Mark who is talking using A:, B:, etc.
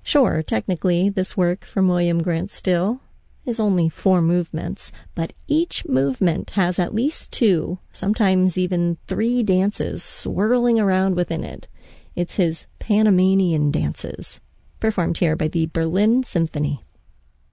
A: Sure, technically, this work from William Grant Still is only 4 movements, but each movement has at least 2, sometimes even 3 dances swirling around within it. It's his Panamanian dances, performed here by the Berlin Symphony.